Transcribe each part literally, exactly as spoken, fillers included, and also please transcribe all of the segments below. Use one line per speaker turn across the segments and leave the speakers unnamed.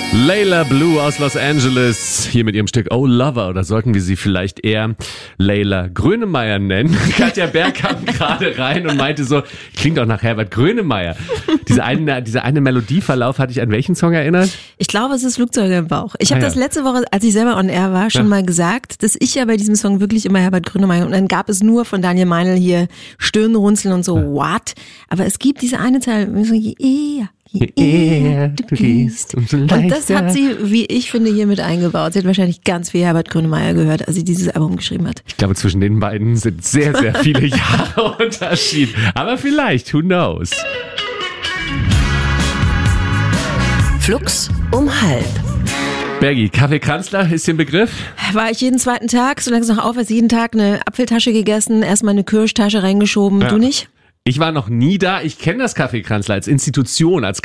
Layla Blue aus Los Angeles, hier mit ihrem Stück Oh Lover, oder sollten wir sie vielleicht eher Layla Grönemeyer nennen? Katja Berg kam gerade rein und meinte so, klingt doch nach Herbert Grönemeyer. Diese eine, dieser eine Melodieverlauf, hatte ich an welchen Song erinnert?
Ich glaube, es ist Flugzeuge im Bauch. Ich habe
ah, ja.
das letzte Woche, als ich selber on air war, schon ja. mal gesagt, dass ich ja bei diesem Song wirklich immer Herbert Grönemeyer, und dann gab es nur von Daniel Meinl hier Stirnrunzeln und so, ja. what? Aber es gibt diese eine Zeile, so, yeah. Je eher du gehst. Und das hat sie, wie ich finde, hier mit eingebaut. Sie hat wahrscheinlich ganz viel Herbert Grönemeyer gehört, als sie dieses Album geschrieben hat.
Ich glaube, zwischen den beiden sind sehr, sehr viele Jahre Unterschied. Aber vielleicht, who knows?
Flux um halb.
Bergi, Kaffee-Kranzler ist den Begriff?
War ich jeden zweiten Tag, solange es noch auf ist, jeden Tag eine Apfeltasche gegessen, erstmal eine Kirschtasche reingeschoben. Ja. Du nicht?
Ich war noch nie da. Ich kenne das Kaffee-Kranzler als Institution, als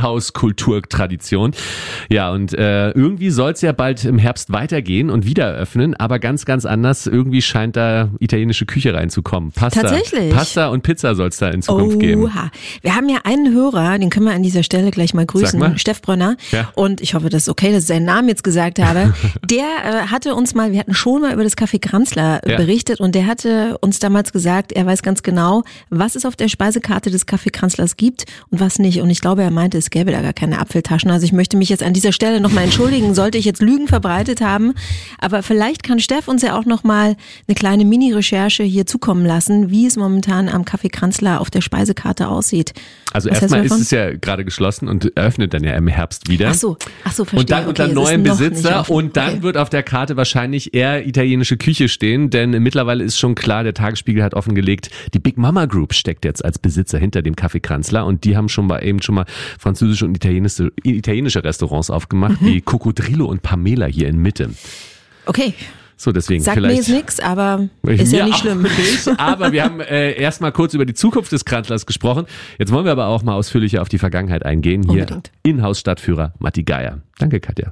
Kaffeehaus-Kulturtradition. Ja, und äh, irgendwie soll es ja bald im Herbst weitergehen und wieder eröffnen, aber ganz, ganz anders. Irgendwie scheint da italienische Küche reinzukommen. Pasta,
Tatsächlich?
Pasta und Pizza soll es da in Zukunft
Oha.
geben.
Wir haben ja einen Hörer, den können wir an dieser Stelle gleich mal grüßen,
mal.
Steff Brönner.
Ja.
Und ich hoffe, das ist okay, dass ich seinen Namen jetzt gesagt habe. Der äh, hatte uns mal, wir hatten schon mal über das Kaffee-Kranzler ja. berichtet, und der hatte uns damals gesagt, er weiß ganz genau, was es auf der Speisekarte des Kaffee-Kranzlers gibt und was nicht. Und ich glaube, er meinte, es gäbe da gar keine Apfeltaschen. Also ich möchte mich jetzt an dieser Stelle nochmal entschuldigen, sollte ich jetzt Lügen verbreitet haben. Aber vielleicht kann Steff uns ja auch nochmal eine kleine Mini-Recherche hier zukommen lassen, wie es momentan am Kaffee-Kranzler auf der Speisekarte aussieht.
Also was erstmal ist es ja gerade geschlossen und eröffnet dann ja im Herbst wieder.
Ach so, ach so, verstehe.
Und dann
okay,
unter neuen Besitzer, und dann
okay.
wird auf der Karte wahrscheinlich eher italienische Küche stehen, denn mittlerweile ist schon klar, der Tagesspiegel hat offengelegt, die Big Mama Group steckt jetzt als Besitzer hinter dem Kaffee-Kranzler, und die haben schon mal eben schon mal französische und italienische, italienische Restaurants aufgemacht, mhm. wie Cocodrillo und Pamela hier in Mitte.
Okay.
So, deswegen
Sagt
vielleicht,
mir jetzt nichts, aber ist ja nicht schlimm.
Nicht, aber wir haben äh, erstmal kurz über die Zukunft des Kranzlers gesprochen. Jetzt wollen wir aber auch mal ausführlicher auf die Vergangenheit eingehen. Hier
Unbedingt.
Inhouse-Stadtführer Matti Geier. Danke, Katja.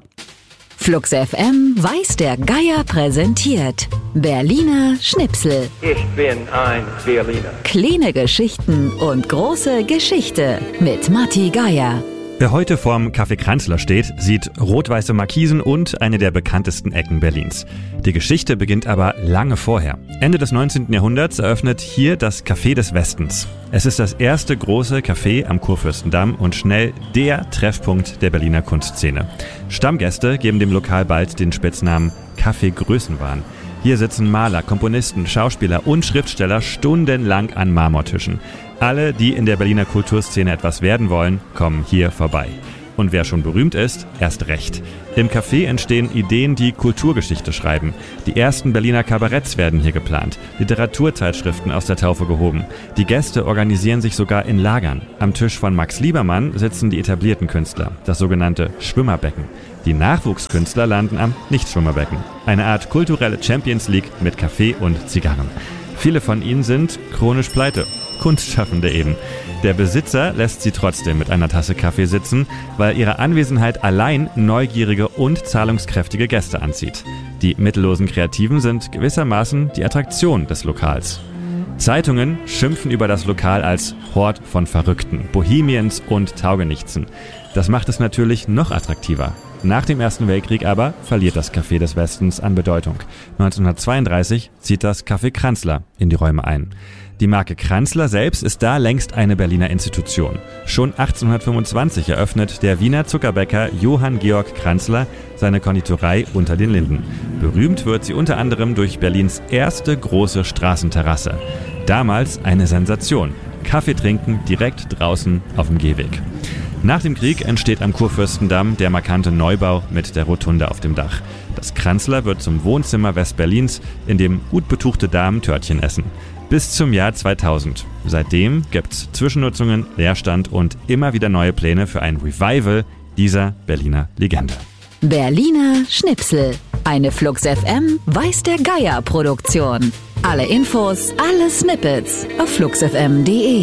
Flux F M weiß der Geier präsentiert Berliner Schnipsel.
Ich bin ein Berliner.
Kleine Geschichten und große Geschichte mit Matti Geier.
Wer heute vorm Kaffee-Kranzler steht, sieht rot-weiße Markisen und eine der bekanntesten Ecken Berlins. Die Geschichte beginnt aber lange vorher. Ende des neunzehnten Jahrhunderts eröffnet hier das Café des Westens. Es ist das erste große Café am Kurfürstendamm und schnell der Treffpunkt der Berliner Kunstszene. Stammgäste geben dem Lokal bald den Spitznamen Café Größenwahn. Hier sitzen Maler, Komponisten, Schauspieler und Schriftsteller stundenlang an Marmortischen. Alle, die in der Berliner Kulturszene etwas werden wollen, kommen hier vorbei. Und wer schon berühmt ist, erst recht. Im Café entstehen Ideen, die Kulturgeschichte schreiben. Die ersten Berliner Kabaretts werden hier geplant, Literaturzeitschriften aus der Taufe gehoben. Die Gäste organisieren sich sogar in Lagern. Am Tisch von Max Liebermann sitzen die etablierten Künstler, das sogenannte Schwimmerbecken. Die Nachwuchskünstler landen am Nichtschwimmerbecken. Eine Art kulturelle Champions League mit Kaffee und Zigarren. Viele von ihnen sind chronisch pleite. Kunstschaffende eben. Der Besitzer lässt sie trotzdem mit einer Tasse Kaffee sitzen, weil ihre Anwesenheit allein neugierige und zahlungskräftige Gäste anzieht. Die mittellosen Kreativen sind gewissermaßen die Attraktion des Lokals. Zeitungen schimpfen über das Lokal als Hort von Verrückten, Bohemiens und Taugenichtsen. Das macht es natürlich noch attraktiver. Nach dem Ersten Weltkrieg aber verliert das Café des Westens an Bedeutung. neunzehnhundertzweiunddreißig zieht das Café Kranzler in die Räume ein. Die Marke Kranzler selbst ist da längst eine Berliner Institution. Schon achtzehnhundertfünfundzwanzig eröffnet der Wiener Zuckerbäcker Johann Georg Kranzler seine Konditorei unter den Linden. Berühmt wird sie unter anderem durch Berlins erste große Straßenterrasse. Damals eine Sensation. Kaffee trinken direkt draußen auf dem Gehweg. Nach dem Krieg entsteht am Kurfürstendamm der markante Neubau mit der Rotunde auf dem Dach. Das Kranzler wird zum Wohnzimmer Westberlins, in dem gut betuchte Damen Törtchen essen. Bis zum Jahr zweitausend. Seitdem gibt's Zwischennutzungen, Leerstand und immer wieder neue Pläne für ein Revival dieser Berliner Legende.
Berliner Schnipsel. Eine Flux F M weiß der Geier Produktion. Alle Infos, alle Snippets auf flux f m punkt d e.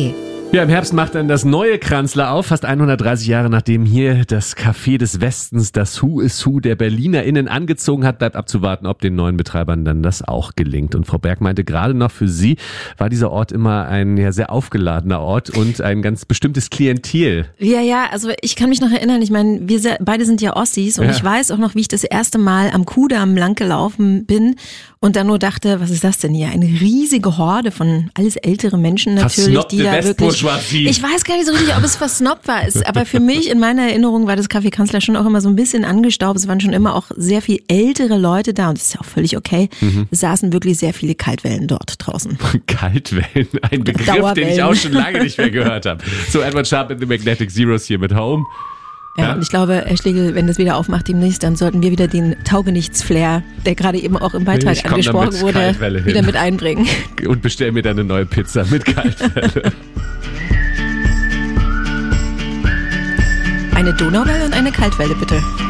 Ja, im Herbst macht dann das neue Kranzler auf, fast hundertdreißig Jahre nachdem hier das Café des Westens das Who is Who der BerlinerInnen angezogen hat. Bleibt abzuwarten, ob den neuen Betreibern dann das auch gelingt. Und Frau Berg meinte, gerade noch für sie war dieser Ort immer ein ja, sehr aufgeladener Ort und ein ganz bestimmtes Klientel.
Ja, ja, also ich kann mich noch erinnern, ich meine, wir se- beide sind ja Ossis und
Ja.
ich weiß auch noch, wie ich das erste Mal am Kudamm lang gelaufen bin und dann nur dachte, was ist das denn hier? Eine riesige Horde von alles ältere Menschen natürlich,
Versnobte
die da wirklich...
Westbourgeoisie.
Ich weiß gar nicht so richtig, ob es versnobbt war, es, aber für mich in meiner Erinnerung war das Café Kanzler schon auch immer so ein bisschen angestaubt. Es waren schon immer auch sehr viel ältere Leute da und das ist ja auch völlig okay.
Mhm.
Es saßen wirklich sehr viele Kaltwellen dort draußen.
Kaltwellen, ein Begriff, den
Dauerwellen.
ich auch schon lange nicht mehr gehört habe. So, Edward Sharpe in The Magnetic Zeros hier mit Home.
Ja,
Ja.
und ich glaube, Herr Schlegel, wenn das wieder aufmacht demnächst, dann sollten wir wieder den Taugenichts-Flair, der gerade eben auch im Beitrag
Ich komm da
angesprochen
mit
wurde,
Kaltwelle hin.
wieder mit einbringen.
Und bestell mir dann eine neue Pizza mit Kaltwelle.
Eine Donauwelle und eine Kaltwelle, bitte.